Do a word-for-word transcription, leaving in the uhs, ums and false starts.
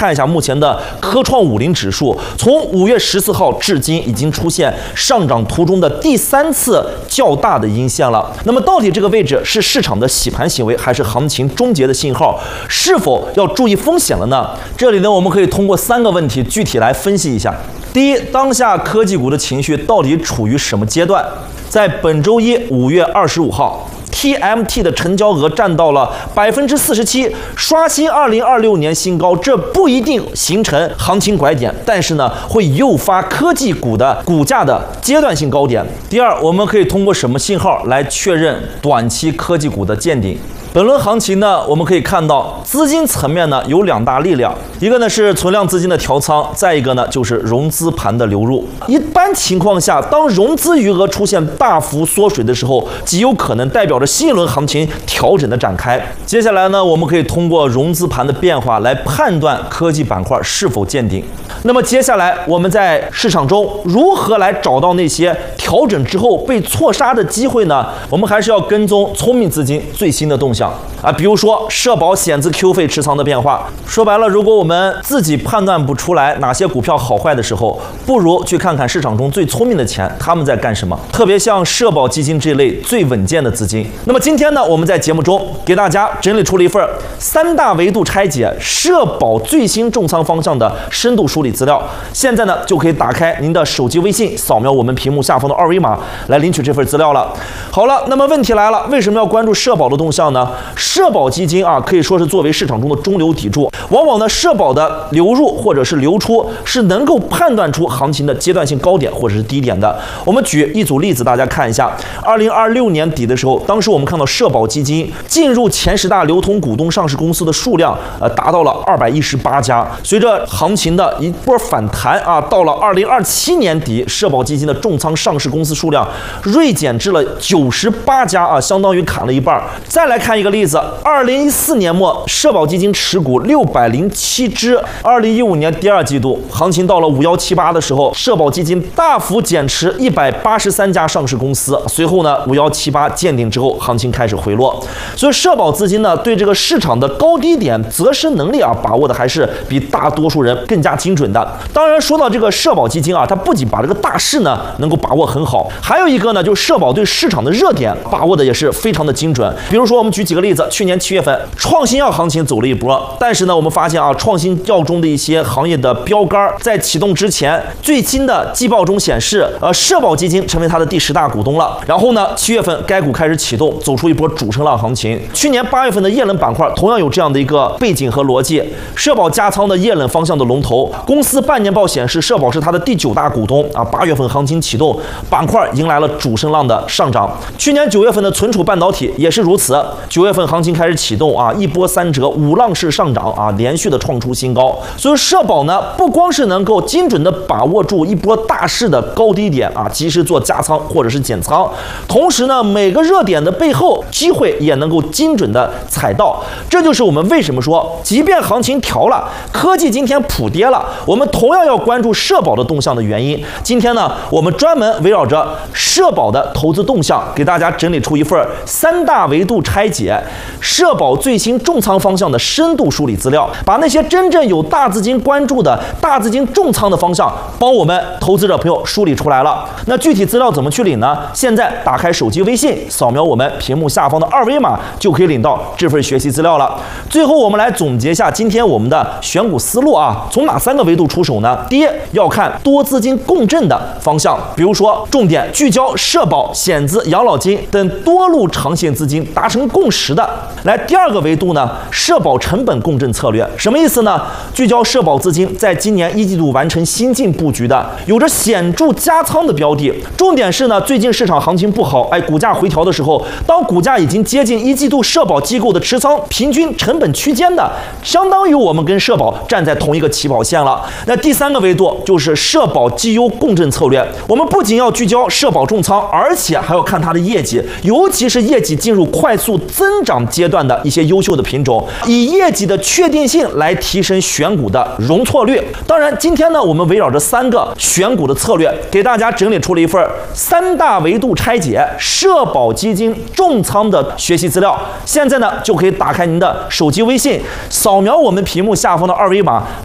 看一下目前的科创五零指数，从五月十四号至今已经出现上涨途中的第三次较大的阴线了。那么到底这个位置是市场的洗盘行为，还是行情终结的信号？是否要注意风险了呢？这里呢，我们可以通过三个问题具体来分析一下。第一，当下科技股的情绪到底处于什么阶段？在本周一五月二十五号。T M T 的成交额占到了百分之四十七，刷新二零二六年新高。这不一定形成行情拐点，但是呢，会诱发科技股的股价的阶段性高点。第二，我们可以通过什么信号来确认短期科技股的见顶？本轮行情呢，我们可以看到资金层面呢有两大力量，一个呢是存量资金的调仓，再一个呢就是融资盘的流入。一般情况下，当融资余额出现大幅缩水的时候，极有可能代表着新一轮行情调整的展开。接下来呢，我们可以通过融资盘的变化来判断科技板块是否见顶。那么接下来我们在市场中如何来找到那些调整之后被错杀的机会呢？我们还是要跟踪聪明资金最新的动向啊，比如说社保险资 Q 费持仓的变化。说白了，如果我们自己判断不出来哪些股票好坏的时候，不如去看看市场中最聪明的钱他们在干什么，特别像社保基金这类最稳健的资金。那么今天呢，我们在节目中给大家整理出了一份三大维度拆解社保最新重仓方向的深度梳理资料，现在呢就可以打开您的手机微信，扫描我们屏幕下方的二维码来领取这份资料了。好了，那么问题来了，为什么要关注社保的动向呢？社保基金啊，可以说是作为市场中的中流砥柱，往往呢社保的流入或者是流出是能够判断出行情的阶段性高点或者是低点的。我们举一组例子，大家看一下。二零二六年底的时候，当时我们看到社保基金进入前十大流通股东上市公司的数量，呃，达到了二百一十八家。随着行情的一波反弹啊，到了二零二七年底，社保基金的重仓上市公司数量锐减至了九十八家啊，相当于砍了一半。再来看一个例子，二零一四年末，社保基金持股六百零七只。二零一五年第二季度，行情到了五幺七八的时候，社保基金大幅减持一百八十三家上市公司。随后呢，五幺七八见顶之后，行情开始回落。所以社保资金呢，对这个市场的高低点择时能力啊，把握的还是比大多数人更加精准的。当然，说到这个社保基金啊，它不仅把这个大势呢能够把握很好，还有一个呢，就是社保对市场的热点把握的也是非常的精准。比如说，我们举几个例子，去年七月份，创新药行情走了一波，但是呢，我们发现啊，创新药中的一些行业的标杆在启动之前，最新的季报中显示，呃，社保基金成为它的第十大股东了。然后呢，七月份该股开始启动，走出一波主升浪行情。去年八月份的液冷板块同样有这样的一个背景和逻辑，社保加仓的液冷方向的龙头公司半年报显示，社保是它的第九大股东啊。八月份行情启动，板块迎来了主升浪的上涨。去年九月份的存储半导体也是如此，九月份行情开始启动啊，一波三折，五浪式上涨啊，连续的创出新高。所以社保呢，不光是能够精准的把握住一波大势的高低点啊，及时做加仓或者是减仓，同时呢，每个热点的背后机会也能够精准的踩到。这就是我们为什么说，即便行情调了，科技今天普跌了，我们同样要关注社保的动向的原因。今天呢，我们专门围绕着社保的投资动向，给大家整理出一份三大维度拆解社保最新重仓方向的深度梳理资料，把那些真正有大资金关注的大资金重仓的方向，帮我们投资者朋友梳理出来了。那具体资料怎么去领呢？现在打开手机微信，扫描我们屏幕下方的二维码，就可以领到这份学习资料了。最后，我们来总结一下今天我们的选股思路啊，从哪三个维度出手呢？第一，要看多资金共振的方向，比如说重点聚焦社保、险资、养老金等多路长线资金达成共识的。来，第二个维度呢，社保成本共振策略，什么意思呢？聚焦社保资金在今年一季度完成新进布局的，有着显著加仓的标的。重点是呢，最近市场行情不好，哎，股价回调的时候，当股价已经接近一季度社保机构的持仓平均成本区间的，相当于我们跟社保站在同一个起跑线了。那第三个维度就是社保绩优共振策略，我们不仅要聚焦社保重仓，而且还要看它的业绩，尤其是业绩进入快速增长阶段的一些优秀的品种，以业绩的确定性来提升选股的容错率。当然，今天呢，我们围绕着三个选股的策略，给大家整理出了一份三大维度拆解社保基金重仓的学习资料。现在呢，就可以打开您的手机微信，扫描我们屏幕下方的二维码。